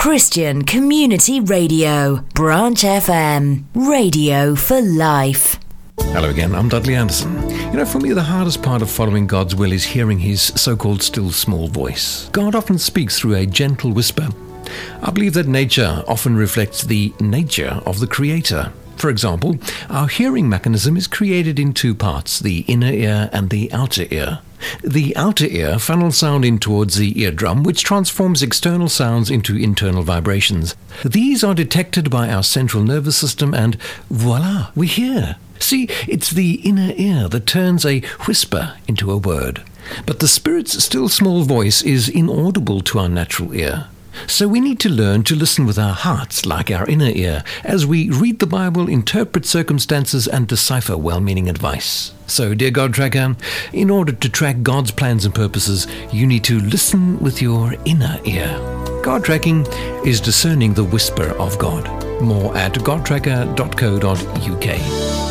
Christian Community Radio, Branch FM, radio for life. Hello again, I'm Dudley Anderson. For me, the hardest part of following God's will is hearing his so-called still small voice. God often speaks through a gentle whisper. I believe that nature often reflects the nature of the Creator. For example, our hearing mechanism is created in two parts, the inner ear and the outer ear. The outer ear funnels sound in towards the eardrum, which transforms external sounds into internal vibrations. These are detected by our central nervous system and voila, we hear. See, it's the inner ear that turns a whisper into a word. But the Spirit's still small voice is inaudible to our natural ear. So we need to learn to listen with our hearts, like our inner ear, as we read the Bible, interpret circumstances, and decipher well-meaning advice. So, dear God Tracker, in order to track God's plans and purposes, you need to listen with your inner ear. God tracking is discerning the whisper of God. More at godtracker.co.uk.